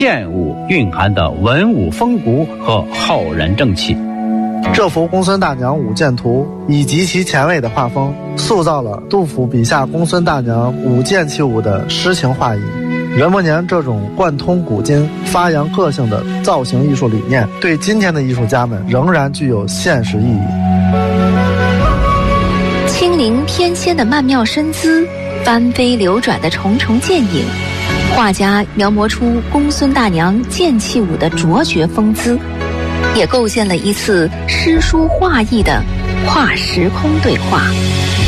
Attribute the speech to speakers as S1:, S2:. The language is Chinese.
S1: 剑舞蕴含的文武风骨和浩然正气。
S2: 这幅公孙大娘舞剑图以极其前卫的画风，塑造了杜甫笔下公孙大娘舞剑起舞的诗情画意。袁伯年这种贯通古今、发扬个性的造型艺术理念，对今天的艺术家们仍然具有现实意义。
S3: 轻灵翩跹的曼妙身姿，翻飞流转的重重剑影，画家描摹出公孙大娘剑气舞的卓绝风姿，也构建了一次诗书画意的跨时空对话。